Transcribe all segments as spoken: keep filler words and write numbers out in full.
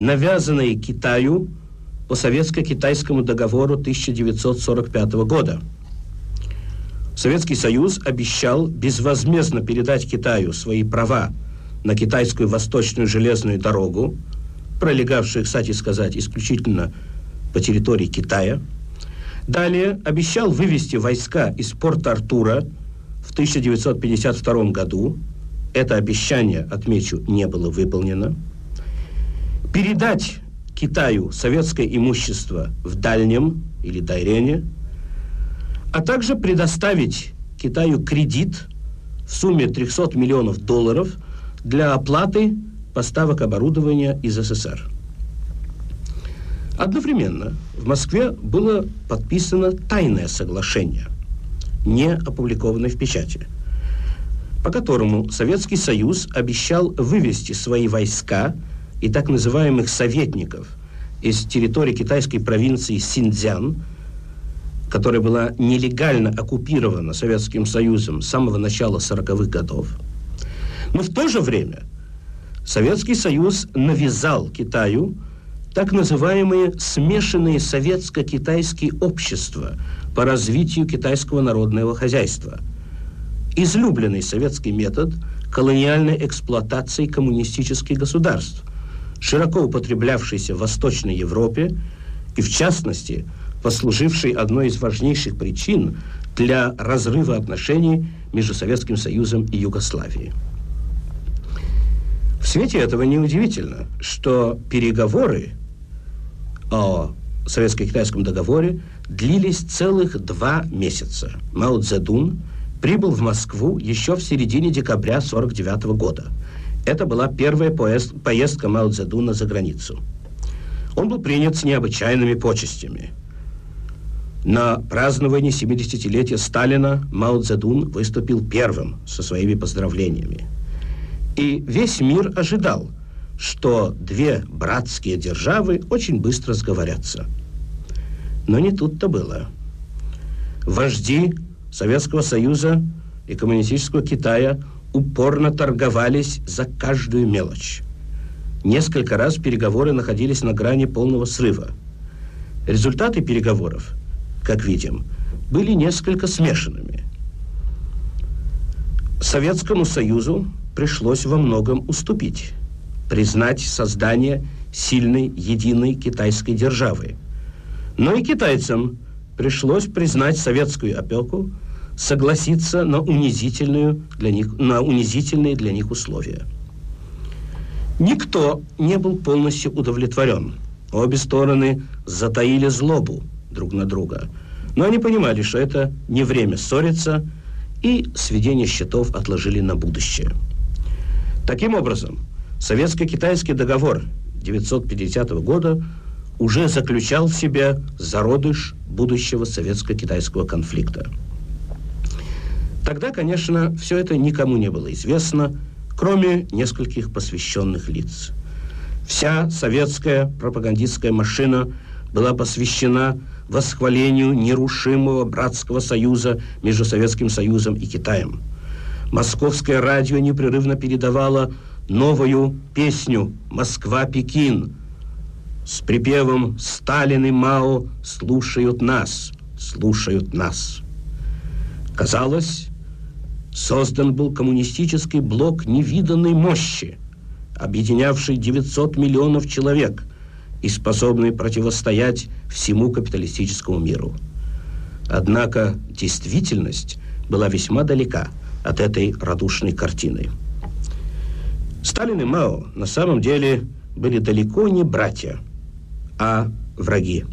навязанной Китаю по советско-китайскому договору тысяча девятьсот сорок пятого года. Советский Союз обещал безвозмездно передать Китаю свои права на китайскую восточную железную дорогу, пролегавшую, кстати сказать, исключительно по территории Китая. Далее обещал вывести войска из Порт-Артура в тысяча девятьсот пятьдесят втором году. Это обещание, отмечу, не было выполнено. Передать Китаю советское имущество в Дальнем или Дайрене, а также предоставить Китаю кредит в сумме триста миллионов долларов для оплаты поставок оборудования из СССР. Одновременно в Москве было подписано тайное соглашение, не опубликованное в печати, по которому Советский Союз обещал вывести свои войска и так называемых советников из территории китайской провинции Синьцзян, которая была нелегально оккупирована Советским Союзом с самого начала сороковых годов. Но в то же время Советский Союз навязал Китаю так называемые смешанные советско-китайские общества по развитию китайского народного хозяйства. Излюбленный советский метод колониальной эксплуатации коммунистических государств, широко употреблявшийся в Восточной Европе и, в частности, послуживший одной из важнейших причин для разрыва отношений между Советским Союзом и Югославией. В свете этого неудивительно, что переговоры о советско-китайском договоре длились целых два месяца. Мао Цзэдун прибыл в Москву еще в середине декабря сорок девятого года. Это была первая поездка Мао Цзэдуна за границу. Он был принят с необычайными почестями. На праздновании семидесятилетия Сталина Мао Цзэдун выступил первым со своими поздравлениями. И весь мир ожидал, что две братские державы очень быстро сговорятся. Но не тут-то было. Вожди Советского Союза и коммунистического Китая упорно торговались за каждую мелочь. Несколько раз переговоры находились на грани полного срыва. Результаты переговоров, как видим, были несколько смешанными. Советскому Союзу пришлось во многом уступить, признать создание сильной, единой китайской державы. Но и китайцам пришлось признать советскую опеку, согласиться на унизительную для них, на унизительные для них условия. Никто не был полностью удовлетворен. Обе стороны затаили злобу друг на друга. Но они понимали, что это не время ссориться, и сведение счетов отложили на будущее. Таким образом, советско-китайский договор девятьсот пятидесятого года уже заключал в себе зародыш будущего советско-китайского конфликта. Тогда, конечно, все это никому не было известно, кроме нескольких посвященных лиц. Вся советская пропагандистская машина была посвящена восхвалению нерушимого братского союза между Советским Союзом и Китаем. Московское радио непрерывно передавало новую песню «Москва-Пекин» с припевом «Сталин и Мао слушают нас, слушают нас». Казалось, создан был коммунистический блок невиданной мощи, объединявший девятьсот миллионов человек и способный противостоять всему капиталистическому миру. Однако действительность была весьма далека от этой радушной картины. Сталин и Мао на самом деле были далеко не братья, а враги.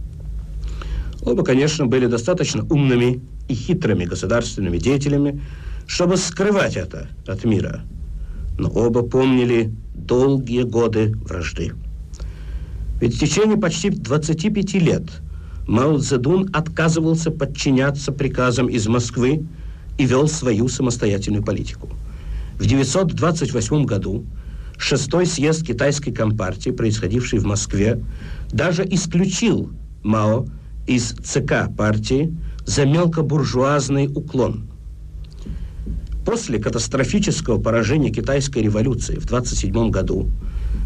Оба, конечно, были достаточно умными и хитрыми государственными деятелями, чтобы скрывать это от мира. Но оба помнили долгие годы вражды. Ведь в течение почти двадцати пяти лет Мао Цзэдун отказывался подчиняться приказам из Москвы и вел свою самостоятельную политику. В девятьсот двадцать восьмом году шестой съезд китайской компартии, происходивший в Москве, даже исключил Мао из ЦК партии за мелкобуржуазный уклон. После катастрофического поражения китайской революции в двадцать седьмом году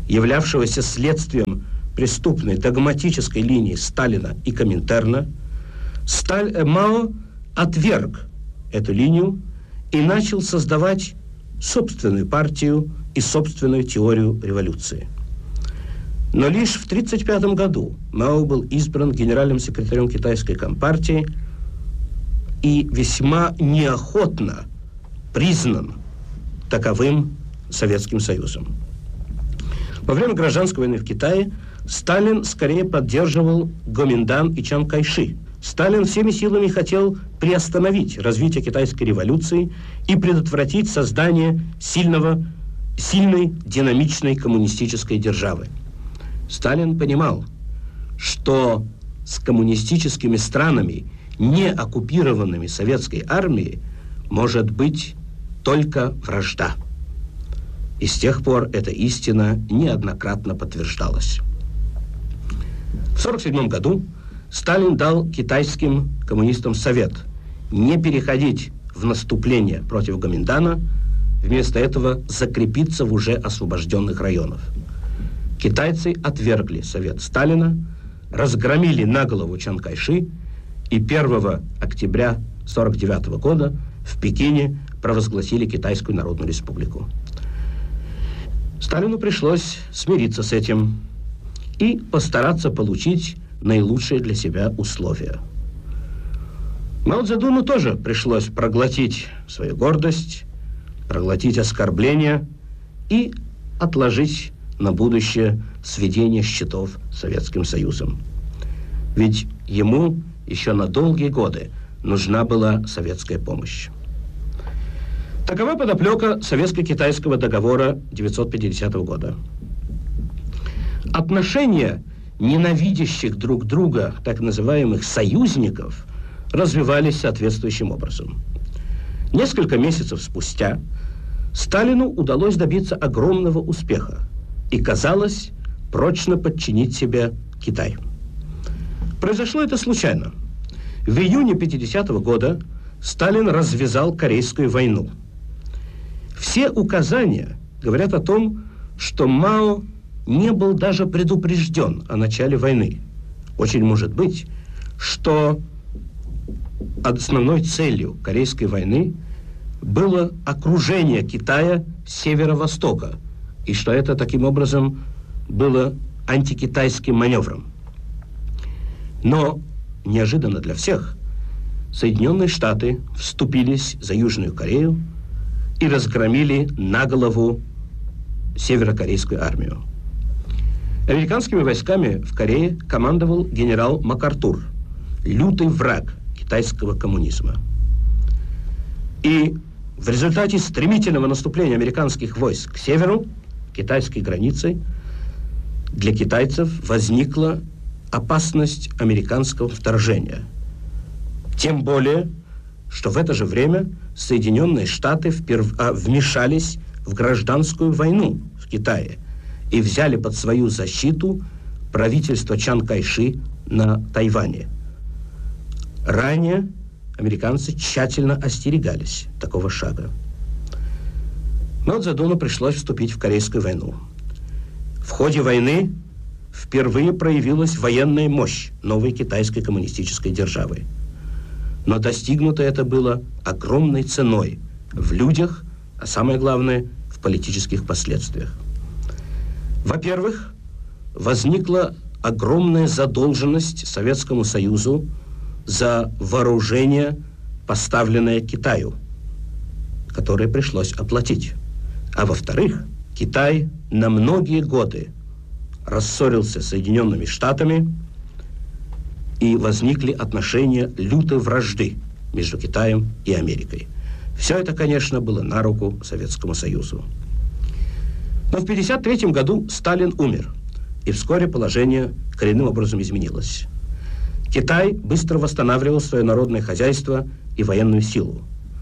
являвшегося следствием преступной догматической линии Сталина и Коминтерна, Сталь... Мао отверг эту линию и начал создавать собственную партию и собственную теорию революции. Но лишь в тысяча девятьсот тридцать пятом году Мао был избран генеральным секретарем китайской компартии и весьма неохотно признан таковым Советским Союзом. Во время гражданской войны в Китае Сталин скорее поддерживал Гоминдан и Чан Кайши. Сталин всеми силами хотел приостановить развитие китайской революции и предотвратить создание сильного, сильной, динамичной коммунистической державы. Сталин понимал, что с коммунистическими странами, не оккупированными советской армией, может быть только вражда. И с тех пор эта истина неоднократно подтверждалась. В сорок седьмом году Сталин дал китайским коммунистам совет не переходить в наступление против Гоминдана, вместо этого закрепиться в уже освобожденных районах. Китайцы отвергли совет Сталина, разгромили наголову Чан Кайши и первого октября сорок девятого года в Пекине провозгласили Китайскую Народную Республику. Сталину пришлось смириться с этим и постараться получить наилучшие для себя условия. Мао Цзэдуну тоже пришлось проглотить свою гордость, проглотить оскорбления и отложить на будущее сведение счетов с Советским Союзом. Ведь ему еще на долгие годы нужна была советская помощь. Такова подоплека Советско-Китайского договора тысяча девятьсот пятидесятого года. Отношения ненавидящих друг друга так называемых союзников развивались соответствующим образом. Несколько месяцев спустя Сталину удалось добиться огромного успеха и, казалось, прочно подчинить себе Китай. Произошло это случайно. В июне пятидесятого года Сталин развязал Корейскую войну. Все указания говорят о том, что Мао не был даже предупрежден о начале войны. Очень может быть, что основной целью Корейской войны было окружение Китая с северо-востока, и что это таким образом было антикитайским маневром. Но неожиданно для всех Соединенные Штаты вступились за Южную Корею и разгромили наголову северокорейскую армию. Американскими войсками в Корее командовал генерал МакАртур, лютый враг китайского коммунизма. И в результате стремительного наступления американских войск к северу, китайской границы, для китайцев возникла опасность американского вторжения. Тем более, что в это же время Соединенные Штаты вперв... а, вмешались в гражданскую войну в Китае и взяли под свою защиту правительство Чан Кайши на Тайване. Ранее американцы тщательно остерегались такого шага. Мао Цзэдуну пришлось вступить в Корейскую войну. В ходе войны впервые проявилась военная мощь новой китайской коммунистической державы. Но достигнуто это было огромной ценой в людях, а самое главное, в политических последствиях. Во-первых, возникла огромная задолженность Советскому Союзу за вооружение, поставленное Китаю, которое пришлось оплатить. А во-вторых, Китай на многие годы рассорился с Соединенными Штатами, и возникли отношения лютой вражды между Китаем и Америкой. Все это, конечно, было на руку Советскому Союзу. Но в тысяча девятьсот пятьдесят третьем году Сталин умер, и вскоре положение коренным образом изменилось. Китай быстро восстанавливал свое народное хозяйство и военную силу.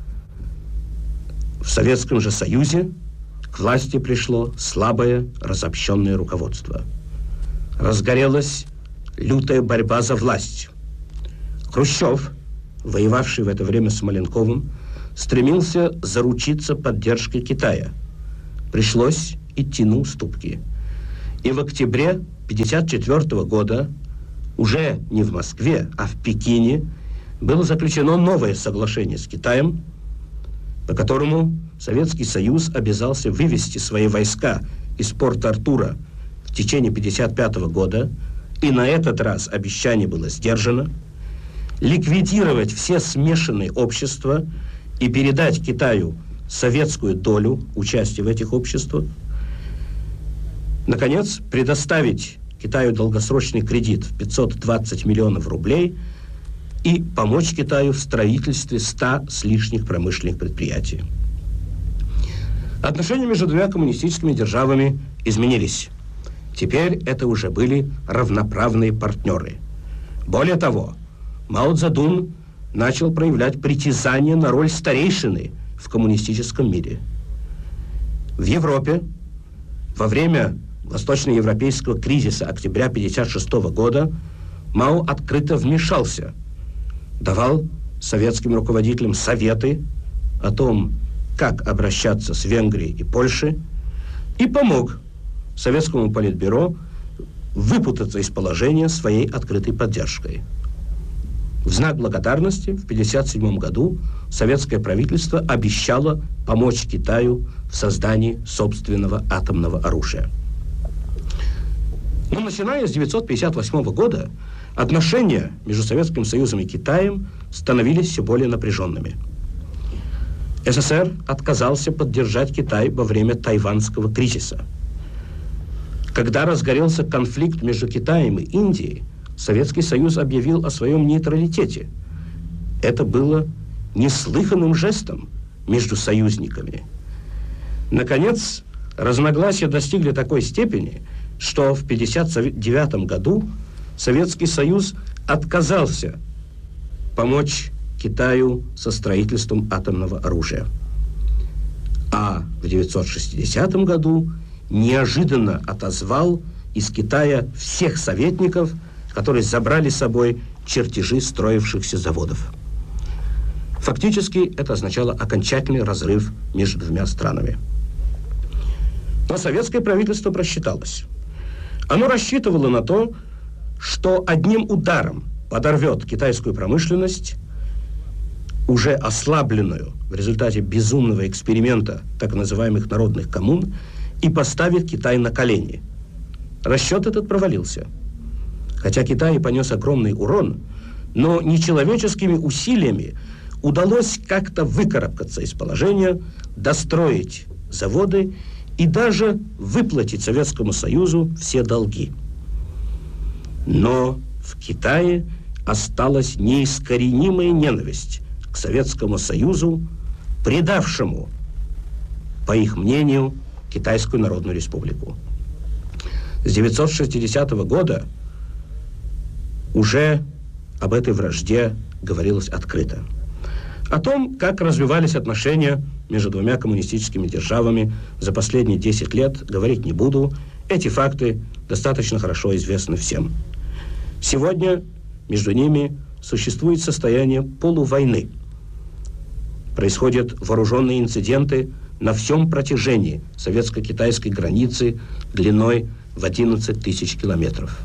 В Советском же Союзе к власти пришло слабое, разобщенное руководство. Разгорелась лютая борьба за власть. Хрущев, воевавший в это время с Маленковым, стремился заручиться поддержкой Китая. Пришлось идти на уступки. И в октябре тысяча девятьсот пятьдесят четвёртого года уже не в Москве, а в Пекине было заключено новое соглашение с Китаем, по которому Советский Союз обязался вывести свои войска из Порт-Артура в течение тысяча девятьсот пятьдесят пятого года, и на этот раз обещание было сдержано, ликвидировать все смешанные общества и передать Китаю советскую долю участия в этих обществах. Наконец, предоставить Китаю долгосрочный кредит в пятьсот двадцать миллионов рублей и помочь Китаю в строительстве ста с лишних промышленных предприятий. Отношения между двумя коммунистическими державами изменились. Теперь это уже были равноправные партнеры. Более того, Мао Цзэдун начал проявлять притязание на роль старейшины в коммунистическом мире. В Европе во время восточноевропейского кризиса октября тысяча девятьсот пятьдесят шестого года Мао открыто вмешался, давал советским руководителям советы о том, как обращаться с Венгрией и Польшей, и помог советскому политбюро выпутаться из положения своей открытой поддержкой. В знак благодарности в тысяча девятьсот пятьдесят седьмом году советское правительство обещало помочь Китаю в создании собственного атомного оружия. Но начиная с тысяча девятьсот пятьдесят восьмого года отношения между Советским Союзом и Китаем становились все более напряженными. СССР отказался поддержать Китай во время тайванского кризиса. Когда разгорелся конфликт между Китаем и Индией, Советский Союз объявил о своем нейтралитете. Это было неслыханным жестом между союзниками. Наконец, разногласия достигли такой степени, что в тысяча девятьсот пятьдесят девятом году Советский Союз отказался помочь Китаю со строительством атомного оружия. А в тысяча девятьсот шестидесятом году неожиданно отозвал из Китая всех советников, которые забрали с собой чертежи строившихся заводов. Фактически это означало окончательный разрыв между двумя странами. Но советское правительство просчиталось. Оно рассчитывало на то, что одним ударом подорвет китайскую промышленность, уже ослабленную в результате безумного эксперимента так называемых народных коммун, и поставит Китай на колени. Расчет этот провалился. Хотя Китай понес огромный урон, но нечеловеческими усилиями удалось как-то выкарабкаться из положения, достроить заводы и даже выплатить Советскому Союзу все долги. Но в Китае осталась неискоренимая ненависть к Советскому Союзу, предавшему, по их мнению, Китайскую Народную Республику. С тысяча девятьсот шестидесятого года уже об этой вражде говорилось открыто. О том, как развивались отношения между двумя коммунистическими державами за последние десять лет, говорить не буду. Эти факты достаточно хорошо известны всем. Сегодня между ними существует состояние полувойны. Происходят вооруженные инциденты на всем протяжении советско-китайской границы длиной в одиннадцать тысяч километров.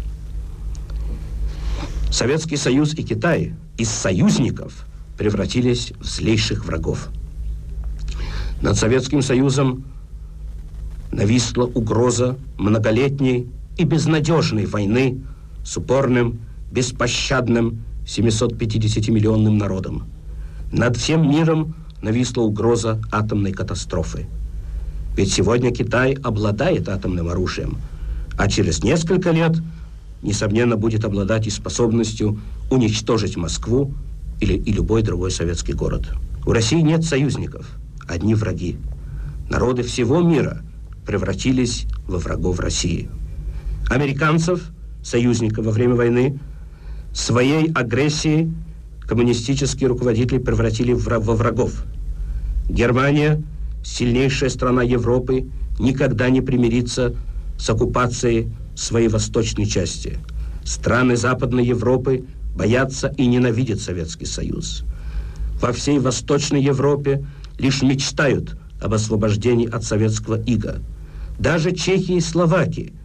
Советский Союз и Китай из союзников превратились в злейших врагов. Над Советским Союзом нависла угроза многолетней и безнадежной войны с упорным, беспощадным семисотпятидесятимиллионным народом. Над всем миром нависла угроза атомной катастрофы. Ведь сегодня Китай обладает атомным оружием, а через несколько лет, несомненно, будет обладать и способностью уничтожить Москву или и любой другой советский город. У России нет союзников, одни враги. Народы всего мира превратились во врагов России. Американцев, союзников во время войны, своей агрессией коммунистические руководители превратили во врагов. Германия, сильнейшая страна Европы, никогда не примирится с оккупацией своей восточной части. Страны Западной Европы боятся и ненавидят Советский Союз. Во всей Восточной Европе лишь мечтают об освобождении от советского ига. Даже Чехия и Словакия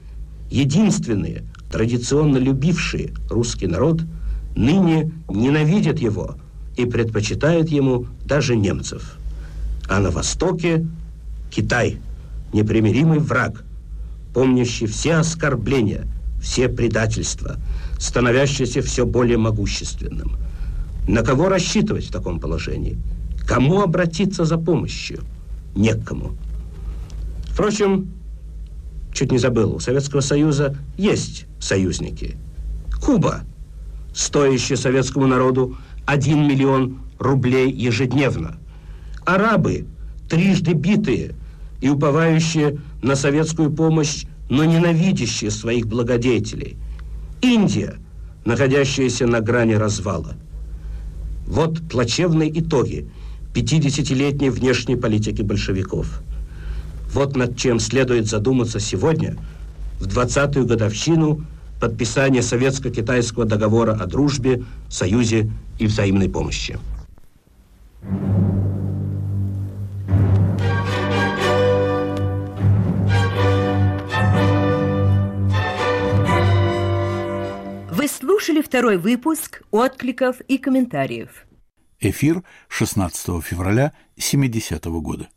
единственные, традиционно любившие русский народ, ныне ненавидят его и предпочитают ему даже немцев. А на Востоке Китай, непримиримый враг, помнящий все оскорбления, все предательства, становящийся все более могущественным. На кого рассчитывать в таком положении? Кому обратиться за помощью? Некому. Впрочем, чуть не забыл, у Советского Союза есть союзники. Куба, стоящая советскому народу один миллион рублей ежедневно. Арабы, трижды битые и уповающие на советскую помощь, но ненавидящие своих благодетелей. Индия, находящаяся на грани развала. Вот плачевные итоги пятидесятилетней внешней политики большевиков. Вот над чем следует задуматься сегодня, в двадцатую годовщину подписания Советско-Китайского договора о дружбе, союзе и взаимной помощи. Вы слушали второй выпуск «Откликов и комментариев». Эфир шестнадцатого февраля семидесятого года.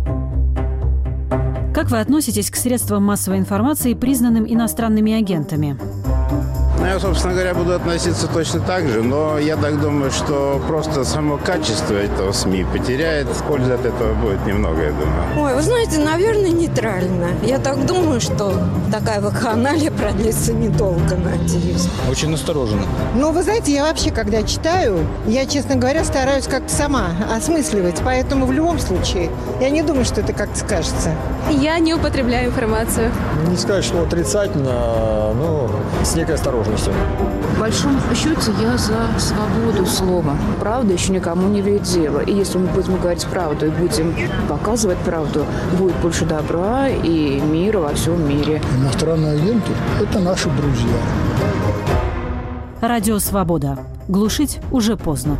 Как вы относитесь к средствам массовой информации, признанным иностранными агентами? Ну, я, собственно говоря, буду относиться точно так же, но я так думаю, что просто само качество этого СМИ потеряет, пользы от этого будет немного, я думаю. Ой, вы знаете, наверное, нейтрально. Я так думаю, что такая вакханалия продлится недолго, надеюсь. Очень настороженно. Ну, вы знаете, я вообще, когда читаю, я, честно говоря, стараюсь как-то сама осмысливать, поэтому в любом случае я не думаю, что это как-то скажется. Я не употребляю информацию. Не сказать, что отрицательно, но с некой осторожностью. В большом счете я за свободу слова. Правда еще никому не вредила. И если мы будем говорить правду и будем показывать правду, будет больше добра и мира во всем мире. Иностранные агенты – это наши друзья. Радио «Свобода». Глушить уже поздно.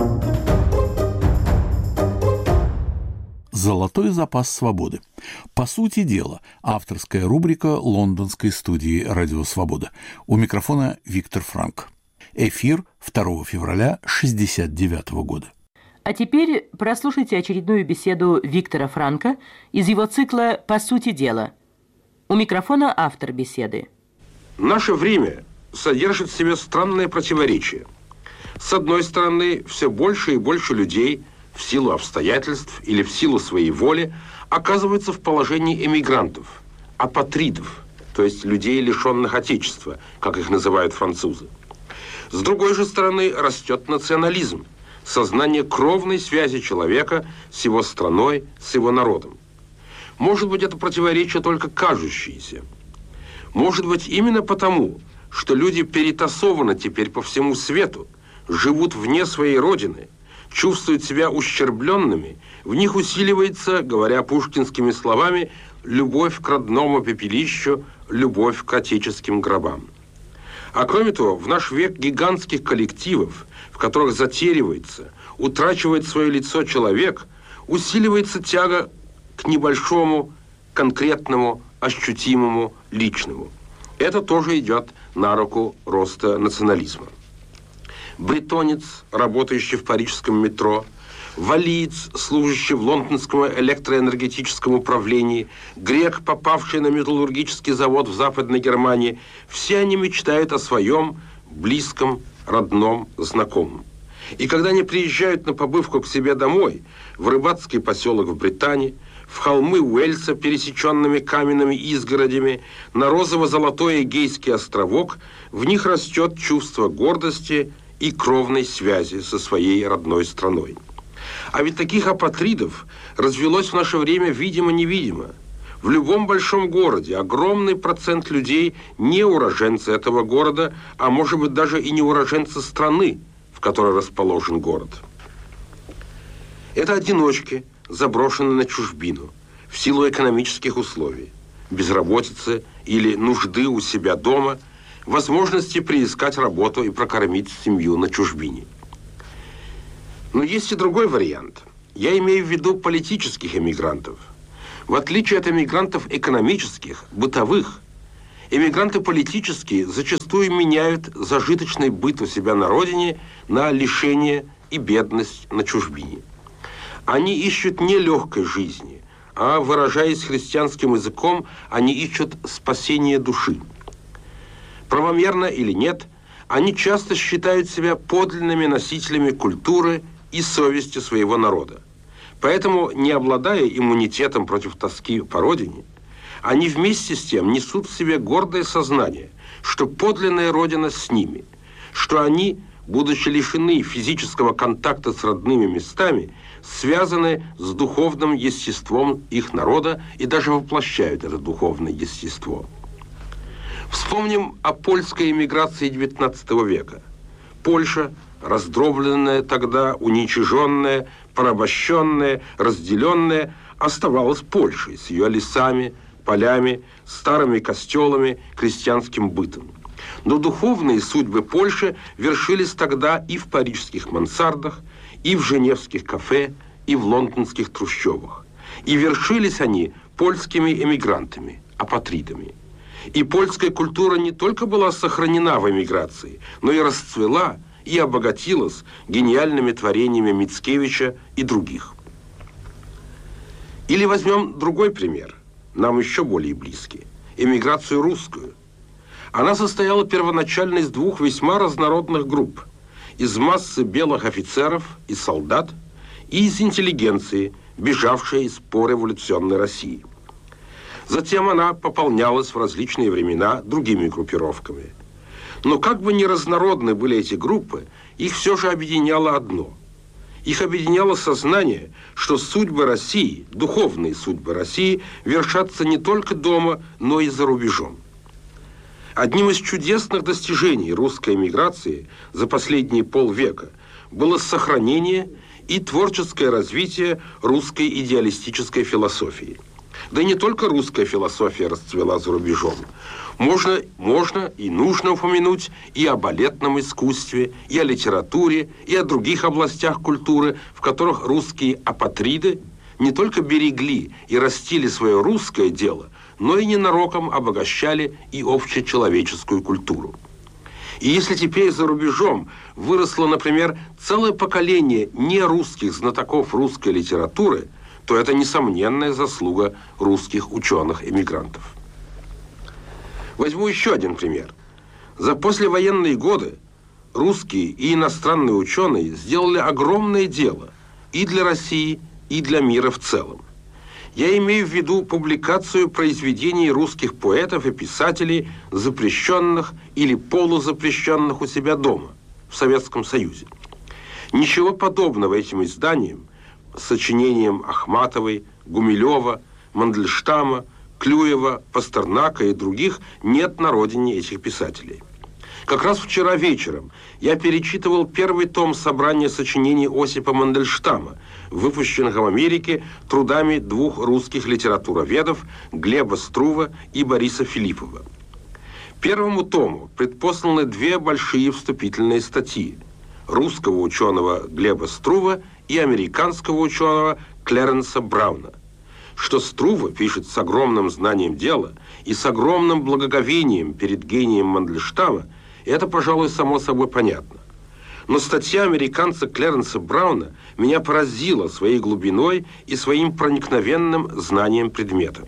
«Золотой запас свободы». По сути дела, авторская рубрика лондонской студии «Радио Свобода». У микрофона Виктор Франк. Эфир второго февраля шестьдесят девятого года. А теперь прослушайте очередную беседу Виктора Франка из его цикла «По сути дела». У микрофона автор беседы. Наше время содержит в себе странное противоречие. С одной стороны, все больше и больше людей в силу обстоятельств или в силу своей воли оказываются в положении эмигрантов, апатридов, то есть людей, лишенных отечества, как их называют французы. С другой же стороны, растет национализм, сознание кровной связи человека с его страной, с его народом. Может быть, это противоречие только кажущееся. Может быть, именно потому, что люди перетасованы теперь по всему свету, живут вне своей родины, чувствуют себя ущербленными, в них усиливается, говоря пушкинскими словами, любовь к родному пепелищу, любовь к отеческим гробам. А кроме того, в наш век гигантских коллективов, в которых затеривается, утрачивает свое лицо человек, усиливается тяга к небольшому, конкретному, ощутимому, личному. Это тоже идет на руку роста национализма. Бретонец, работающий в парижском метро, валиец, служащий в лондонском электроэнергетическом управлении, грек, попавший на металлургический завод в Западной Германии, все они мечтают о своем близком, родном, знакомом. И когда они приезжают на побывку к себе домой, в рыбацкий поселок в Британии, в холмы Уэльса, пересеченными каменными изгородями, на розово-золотой Эгейский островок, в них растет чувство гордости и кровной связи со своей родной страной. А ведь таких апатридов развелось в наше время видимо-невидимо. В любом большом городе огромный процент людей не уроженцы этого города, а может быть даже и не уроженцы страны, в которой расположен город. Это одиночки, заброшенные на чужбину, в силу экономических условий, безработицы или нужды у себя дома, возможности приискать работу и прокормить семью на чужбине. Но есть и другой вариант. Я имею в виду политических эмигрантов. В отличие от эмигрантов экономических, бытовых, Эмигранты политические зачастую меняют зажиточный быт у себя на родине на лишение и бедность на чужбине. Они ищут не легкой жизни, а, выражаясь христианским языком, они ищут спасения души. Правомерно или нет, они часто считают себя подлинными носителями культуры и совести своего народа. Поэтому, не обладая иммунитетом против тоски по родине, они вместе с тем несут в себе гордое сознание, что подлинная родина с ними, что они, будучи лишены физического контакта с родными местами, связаны с духовным естеством их народа и даже воплощают это духовное естество. Вспомним о польской эмиграции девятнадцатого века. Польша, раздробленная тогда, уничиженная, порабощенная, разделенная, оставалась Польшей с ее лесами, полями, старыми костелами, крестьянским бытом. Но духовные судьбы Польши вершились тогда и в парижских мансардах, и в женевских кафе, и в лондонских трущобах. И вершились они польскими эмигрантами, апатридами. И польская культура не только была сохранена в эмиграции, но и расцвела и обогатилась гениальными творениями Мицкевича и других. Или возьмем другой пример, нам еще более близкий – эмиграцию русскую. Она состояла первоначально из двух весьма разнородных групп – из массы белых офицеров и солдат и из интеллигенции, бежавшей из пореволюционной России. Затем она пополнялась в различные времена другими группировками. Но как бы ни разнородны были эти группы, их все же объединяло одно. Их объединяло сознание, что судьбы России, духовные судьбы России, вершатся не только дома, но и за рубежом. Одним из чудесных достижений русской эмиграции за последние полвека было сохранение и творческое развитие русской идеалистической философии. Да и не только русская философия расцвела за рубежом. Можно, можно и нужно упомянуть и о балетном искусстве, и о литературе, и о других областях культуры, в которых русские апатриды не только берегли и растили свое русское дело, но и ненароком обогащали и общечеловеческую культуру. И если теперь за рубежом выросло, например, целое поколение нерусских знатоков русской литературы, то это несомненная заслуга русских ученых-эмигрантов. Возьму еще один пример. За послевоенные годы русские и иностранные ученые сделали огромное дело и для России, и для мира в целом. Я имею в виду публикацию произведений русских поэтов и писателей, запрещенных или полузапрещенных у себя дома, в Советском Союзе. Ничего подобного этим изданиям, сочинениям Ахматовой, Гумилева, Мандельштама, Клюева, Пастернака и других нет на родине этих писателей. Как раз вчера вечером я перечитывал первый том собрания сочинений Осипа Мандельштама, выпущенных в Америке трудами двух русских литературоведов Глеба Струва и Бориса Филиппова. Первому тому предпосланы две большие вступительные статьи русского ученого Глеба Струва и американского ученого Клэренса Брауна. Что Струва пишет с огромным знанием дела и с огромным благоговением перед гением Мандельштама, это, пожалуй, само собой понятно. Но статья американца Клэренса Брауна меня поразила своей глубиной и своим проникновенным знанием предмета.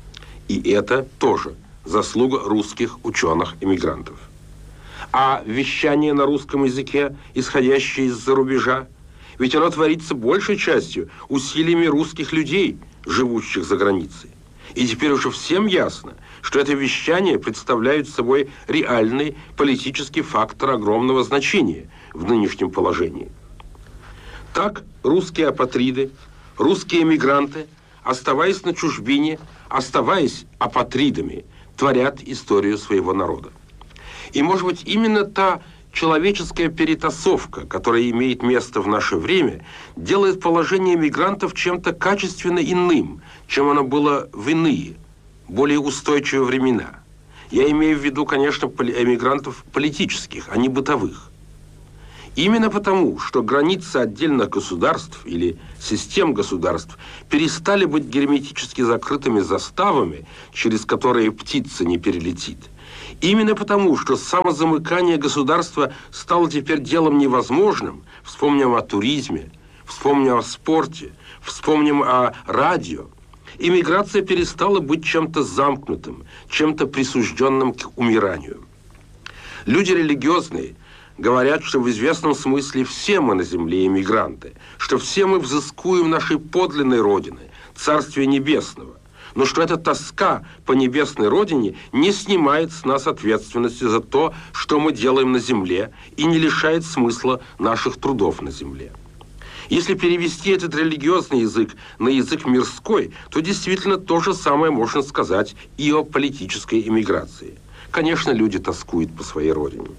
И это тоже заслуга русских ученых-эмигрантов. А вещание на русском языке, исходящее из-за рубежа, ведь оно творится большей частью усилиями русских людей, живущих за границей. И теперь уже всем ясно, что это вещание представляет собой реальный политический фактор огромного значения в нынешнем положении. Так русские апатриды, русские эмигранты, оставаясь на чужбине, оставаясь апатридами, творят историю своего народа. И, может быть, именно та человеческая перетасовка, которая имеет место в наше время, делает положение мигрантов чем-то качественно иным, чем оно было в иные, более устойчивые времена. Я имею в виду, конечно, эмигрантов политических, а не бытовых. Именно потому, что границы отдельных государств или систем государств перестали быть герметически закрытыми заставами, через которые птица не перелетит. Именно потому, что самозамыкание государства стало теперь делом невозможным, вспомним о туризме, вспомним о спорте, вспомним о радио, иммиграция перестала быть чем-то замкнутым, чем-то присужденным к умиранию. Люди религиозные говорят, что в известном смысле все мы на земле иммигранты, что все мы взыскуем нашей подлинной родины, Царствия Небесного, но что эта тоска по небесной родине не снимает с нас ответственности за то, что мы делаем на земле, и не лишает смысла наших трудов на земле. Если перевести этот религиозный язык на язык мирской, то действительно то же самое можно сказать и о политической эмиграции. Конечно, люди тоскуют по своей родине.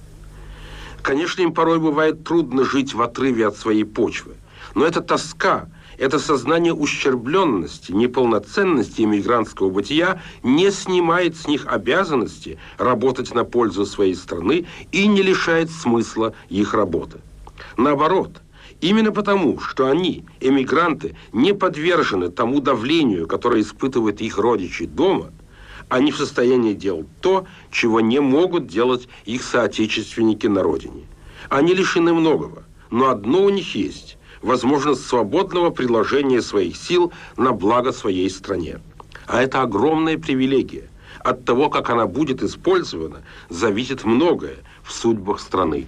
Конечно, им порой бывает трудно жить в отрыве от своей почвы. Но эта тоска, это сознание ущербленности, неполноценности эмигрантского бытия не снимает с них обязанности работать на пользу своей страны и не лишает смысла их работы. Наоборот, именно потому, что они, эмигранты, не подвержены тому давлению, которое испытывают их родичи дома, они в состоянии делать то, чего не могут делать их соотечественники на родине. Они лишены многого, но одно у них есть – возможность свободного приложения своих сил на благо своей стране. А это огромная привилегия. От того, как она будет использована, зависит многое в судьбах страны.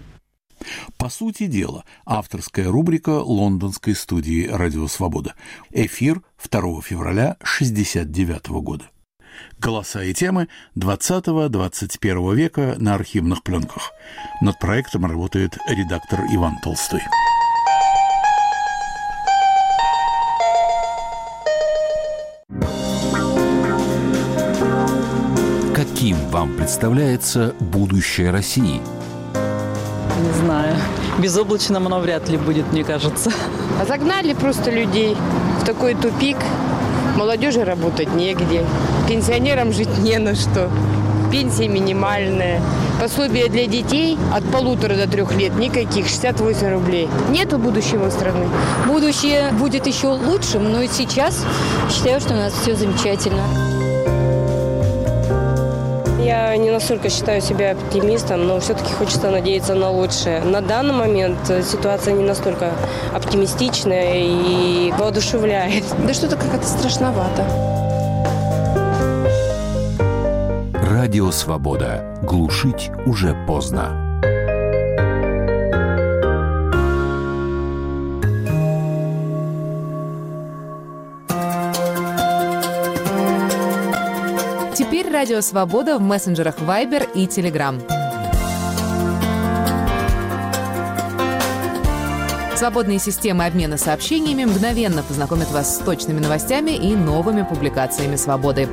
По сути дела, авторская рубрика лондонской студии «Радио Свобода». Эфир второго февраля шестьдесят девятого года. Голоса и темы двадцатого-двадцать первого века на архивных пленках. Над проектом работает редактор Иван Толстой. Каким вам представляется будущее России? Не знаю. Безоблачным оно вряд ли будет, мне кажется. А загнали просто людей в такой тупик. Молодежи работать негде. Пенсионерам жить не на что. Пенсия минимальная. Пособие для детей от полутора до трех лет никаких, шестьдесят восемь рублей. Нету будущего страны. Будущее будет еще лучшим, но и сейчас считаю, что у нас все замечательно. Я не настолько считаю себя оптимистом, но все-таки хочется надеяться на лучшее. На данный момент ситуация не настолько оптимистичная и воодушевляет. Да что-то как-то страшновато. Радио Свобода. Глушить уже поздно. Теперь Радио Свобода в мессенджерах Viber и Telegram. Свободные системы обмена сообщениями мгновенно познакомят вас с точными новостями и новыми публикациями «Свободы».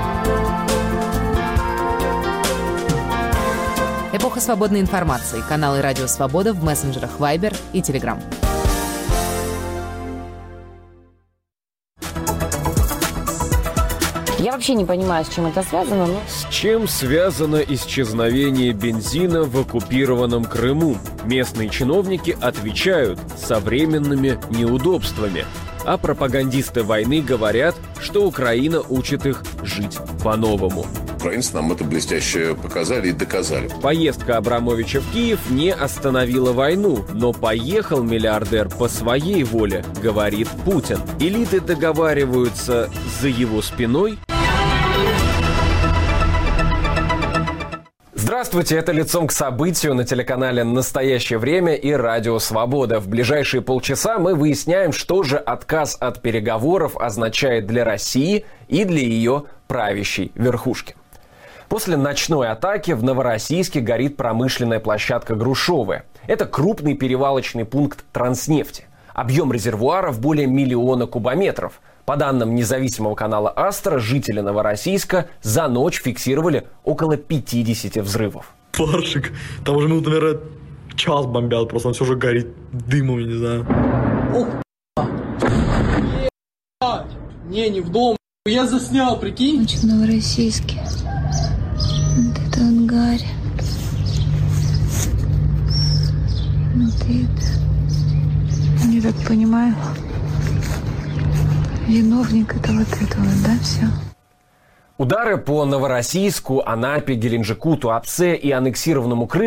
Эпоха свободной информации. Каналы Радио Свобода в мессенджерах Viber и Telegram. Я вообще не понимаю, с чем это связано. Но... С чем связано исчезновение бензина в оккупированном Крыму? Местные чиновники отвечают современными неудобствами. А пропагандисты войны говорят, что Украина учит их жить по-новому. Украинцы нам это блестяще показали и доказали. Поездка Абрамовича в Киев не остановила войну, но поехал миллиардер по своей воле, говорит Путин. Элиты договариваются за его спиной. Здравствуйте, это «Лицом к событию» на телеканале «Настоящее время» и «Радио Свобода». В ближайшие полчаса мы выясняем, что же отказ от переговоров означает для России и для ее правящей верхушки. После ночной атаки в Новороссийске горит промышленная площадка Грушевая. Это крупный перевалочный пункт Транснефти. Объем резервуаров более миллиона кубометров. По данным независимого канала «Астра», жители Новороссийска за ночь фиксировали около пятьдесят взрывов. Фаршик. Там уже минут, наверное, час бомбят. Просто он все же горит дымом, я не знаю. Ух, ебать. Не, не в дом. Я заснял, прикинь. Ночь в Новороссийске. Вот это вот гарь. Вот стоит. Я так понимаю, виновник это вот это вот, да, все? Удары по Новороссийску, Анапе, Геленджику, Туапсе и аннексированному Крыму